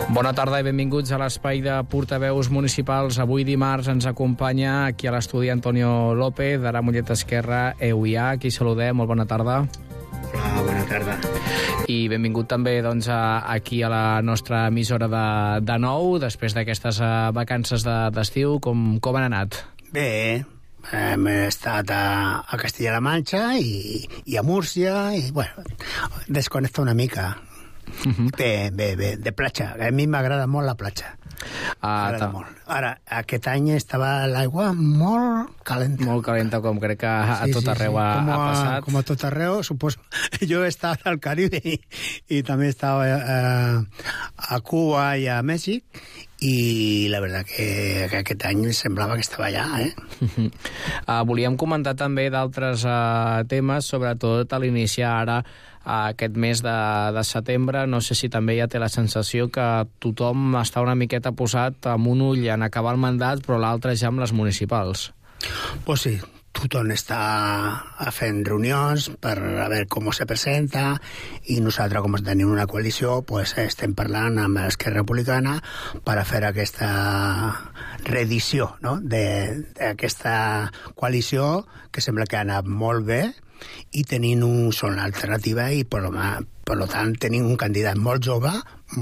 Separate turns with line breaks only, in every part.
Bona tarda i benvinguts a l'espai de portaveus municipals. Avui dimarts ens acompanya aquí a l'estudi Antonio López, d'Ara Mollet Esquerra, EUIA. Aquí saludem, molt bona tarda.
Hola, bona tarda.
I benvingut també aquí a la nostra emissora de nou, després d'aquestes vacances d'estiu. Com han anat?
Bé, hem estat a Castilla-La Manxa i a Múrcia, i bueno, desconnecta una mica. Bé, de platja. A mi m'agrada molt la platja. Molt. Ara, aquest any estava l'aigua molt calenta.
Molt calenta, com crec que a tot arreu ha passat.
Com a tot arreu, suposo. Jo he estat al Caribe i també estava a Cuba i a Mèxic, i la veritat que aquest any semblava que estava allà,
Volíem comentar també d'altres temes, sobretot a l'iniciar ara aquest mes de setembre. No sé si també ja té la sensació que tothom està una miqueta posat amb un ull en acabar el mandat, però l'altre ja amb les municipals.
Pues sí, tothom està fent reunions per a veure com se presenta, i nosaltres, com tenim una coalició, pues estem parlant amb l'Esquerra Republicana per a fer aquesta reedició, no?, d'aquesta coalició que sembla que ha anat molt bé, i tenint una sola alternativa, i per tant tenim un candidat molt jove,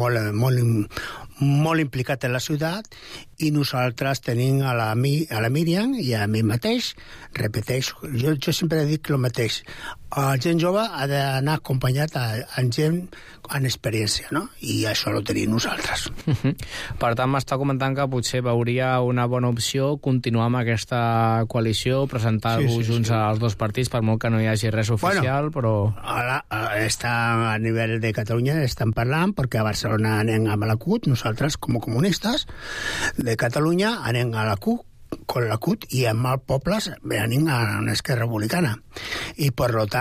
molt implicat en la ciutat, i nosaltres tenim a la Míriam i a mi mateix. Repeteixo, jo sempre dic el mateix: la gent jove ha d'anar acompanyat amb gent amb experiència, no? I això ho tenim nosaltres.
Per tant, m'està comentant que potser veuria una bona opció continuar amb aquesta coalició, presentar-ho junts als dos partits, per molt que no hi hagi res oficial, però...
Ara, a nivell de Catalunya estan parlant, perquè a Barcelona anem amb la CUT, nosaltres, com a comunistes de Catalunya, anem a la CUT, i amb els pobles anem a una Esquerra Republicana. I, per tant,